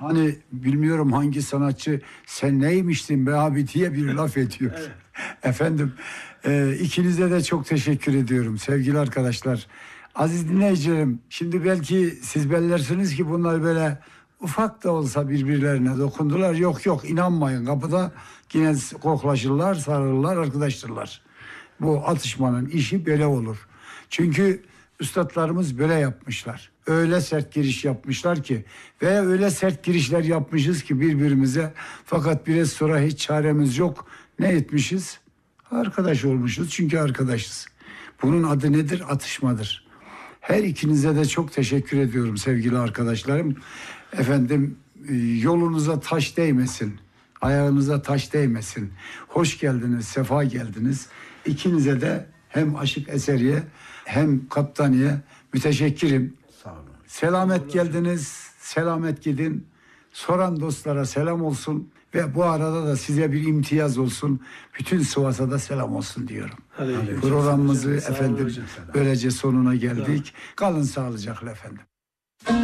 Hani bilmiyorum hangi sanatçı sen neymiştin be abi diye bir laf ediyor. Evet. Efendim ikinize de çok teşekkür ediyorum sevgili arkadaşlar. Aziz dinleyicilerim, şimdi belki siz bellersiniz ki bunlar böyle ufak da olsa birbirlerine dokundular. Yok yok, inanmayın, kapıda yine koklaşırlar, sarılırlar, arkadaştırlar. Bu atışmanın işi böyle olur. Çünkü üstadlarımız böyle yapmışlar. Öyle sert giriş yapmışlar ki ve öyle sert girişler yapmışız ki birbirimize, fakat biraz sonra hiç çaremiz yok. Ne etmişiz? Arkadaş olmuşuz, çünkü arkadaşız. Bunun adı nedir? Atışmadır. Her ikinize de çok teşekkür ediyorum sevgili arkadaşlarım. Efendim yolunuza taş değmesin. Ayağınıza taş değmesin. Hoş geldiniz, sefa geldiniz. İkinize de hem Aşık Eseri'ye hem Kaptani'ye müteşekkirim. Sağ olun. Selamet geldiniz, selamet gidin. Soran dostlara selam olsun ve bu arada da size bir imtiyaz olsun. Bütün Sivas'a da selam olsun diyorum. Aleyküm. Programımızı Sağ olun efendim hocam, selam. böylece sonuna geldik. Kalın sağlıcakla efendim.